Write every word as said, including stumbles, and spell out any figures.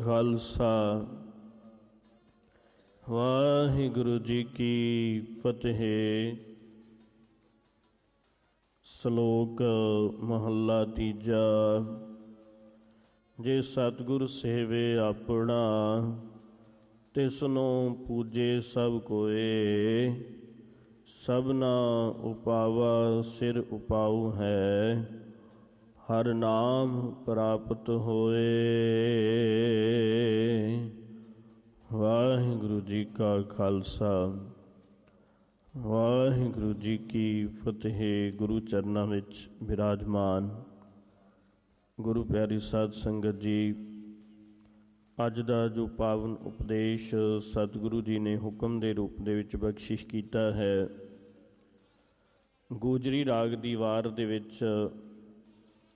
ਖਾਲਸਾ ਵਾਹਿਗੁਰੂ ਜੀ ਕੀ ਫਤਿਹ। ਸ਼ਲੋਕ ਮਹੱਲਾ ਤੀਜਾ। ਜੇ ਸਤਿਗੁਰ ਸੇਵੇ ਆਪਣਾ, ਤਿਸਨੂੰ ਪੂਜੇ ਸਭ ਕੋਏ। ਸਭਨਾ ਉਪਾਵਾ ਸਿਰ ਉਪਾਊ ਹੈ, ਹਰ ਨਾਮ ਪ੍ਰਾਪਤ ਹੋਏ। ਵਾਹਿਗੁਰੂ ਜੀ ਕਾ ਖਾਲਸਾ ਵਾਹਿਗੁਰੂ ਜੀ ਕੀ ਫਤਿਹ। ਗੁਰੂ ਚਰਨਾਂ ਵਿੱਚ ਬਿਰਾਜਮਾਨ ਗੁਰੂ ਪਿਆਰੀ ਸਾਧ ਸੰਗਤ ਜੀ, ਅੱਜ ਦਾ ਜੋ ਪਾਵਨ ਉਪਦੇਸ਼ ਸਤਿਗੁਰੂ ਜੀ ਨੇ ਹੁਕਮ ਦੇ ਰੂਪ ਦੇ ਵਿੱਚ ਬਖਸ਼ਿਸ਼ ਕੀਤਾ ਹੈ, ਗੋਜਰੀ ਰਾਗ ਦੀ ਵਾਰ ਦੇ ਵਿੱਚ